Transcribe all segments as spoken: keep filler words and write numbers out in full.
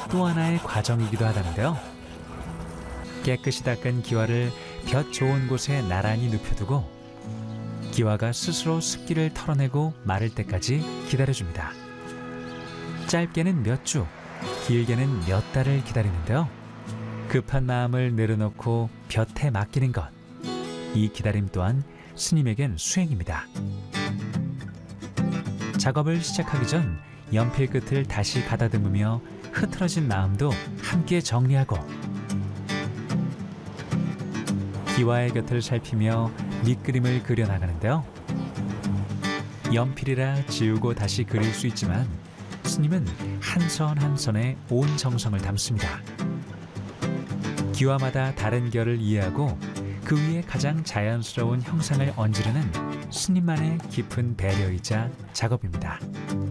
또 하나의 과정이기도 하다는데요. 깨끗이 닦은 기와를 볕 좋은 곳에 나란히 눕혀두고 기와가 스스로 습기를 털어내고 마를 때까지 기다려줍니다. 짧게는 몇 주, 길게는 몇 달을 기다리는데요. 급한 마음을 내려놓고 볕에 맡기는 것. 이 기다림 또한 스님에겐 수행입니다. 작업을 시작하기 전 연필 끝을 다시 가다듬으며 흐트러진 마음도 함께 정리하고 기와의 곁을 살피며 밑그림을 그려나가는데요. 연필이라 지우고 다시 그릴 수 있지만 스님은 한 선 한 선에 온 정성을 담습니다. 기와마다 다른 결을 이해하고 그 위에 가장 자연스러운 형상을 얹으려는 스님만의 깊은 배려이자 작업입니다.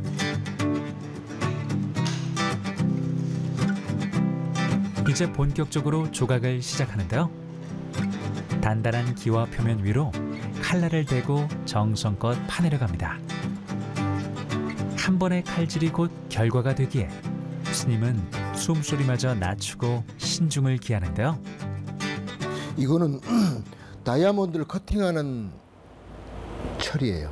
이제 본격적으로 조각을 시작하는데요. 단단한 기와 표면 위로 칼날을 대고 정성껏 파내려 갑니다. 한 번의 칼질이 곧 결과가 되기에 스님은 숨소리마저 낮추고 신중을 기하는데요. 이거는 다이아몬드를 커팅하는 철이에요.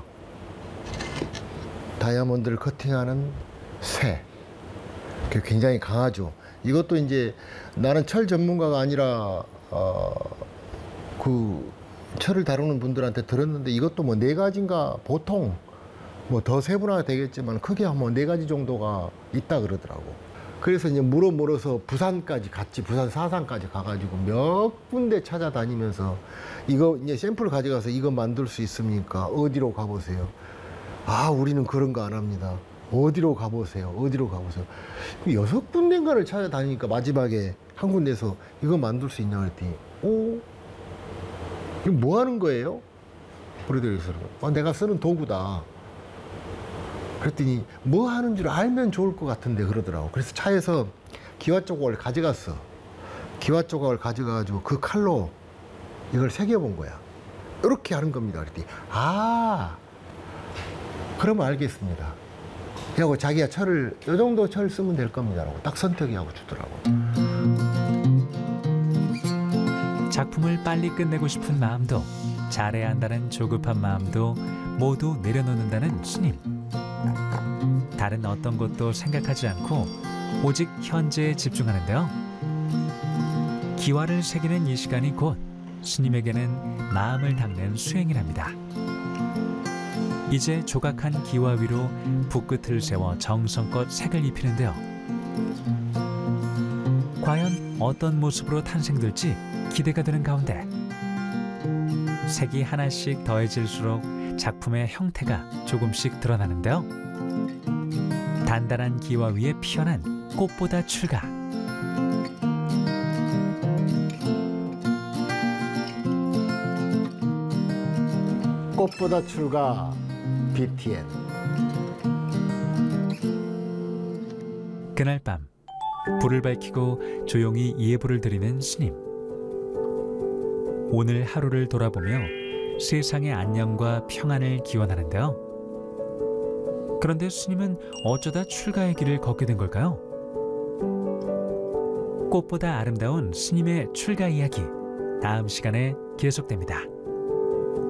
다이아몬드를 커팅하는 쇠. 굉장히 강하죠. 이것도 이제 나는 철 전문가가 아니라 어, 그 철을 다루는 분들한테 들었는데 이것도 뭐 네 가지인가 보통 뭐 더 세분화가 되겠지만 크게 한 뭐 네 가지 정도가 있다 그러더라고. 그래서 이제 물어 물어서 부산까지 갔지. 부산 사상까지 가가지고 몇 군데 찾아다니면서 이거 이제 샘플 가져가서 이거 만들 수 있습니까? 어디로 가보세요. 아, 우리는 그런 거 안 합니다. 어디로 가보세요. 어디로 가보세요. 여섯 군데인가를 찾아다니니까 마지막에 한 군데서 이거 만들 수 있냐 그랬더니 오, 이거 뭐 하는 거예요? 그러더라고요. 아, 내가 쓰는 도구다. 그랬더니 뭐 하는 줄 알면 좋을 것 같은데 그러더라고. 그래서 차에서 기와 조각을 가져갔어. 기와 조각을 가져가가지고 그 칼로 이걸 새겨본 거야. 이렇게 하는 겁니다. 그랬더니 아, 그러면 알겠습니다. 그리고 자기가 철을 이 정도 철 쓰면 될 겁니다 라고 딱 선택하고 주더라고. 작품을 빨리 끝내고 싶은 마음도 잘해야 한다는 조급한 마음도 모두 내려놓는다는 스님. 다른 어떤 것도 생각하지 않고 오직 현재에 집중하는데요. 기와를 새기는 이 시간이 곧 스님에게는 마음을 닦는 수행이랍니다. 이제 조각한 기와 위로 붓끝을 세워 정성껏 색을 입히는데요. 과연 어떤 모습으로 탄생될지 기대가 되는 가운데 색이 하나씩 더해질수록 작품의 형태가 조금씩 드러나는데요. 단단한 기와 위에 피어난 꽃보다 출가. 꽃보다 출가 비티엔. 그날 밤 불을 밝히고 조용히 예불을 드리는 스님. 오늘 하루를 돌아보며 세상의 안녕과 평안을 기원하는데요. 그런데 스님은 어쩌다 출가의 길을 걷게 된 걸까요? 꽃보다 아름다운 스님의 출가 이야기, 다음 시간에 계속됩니다.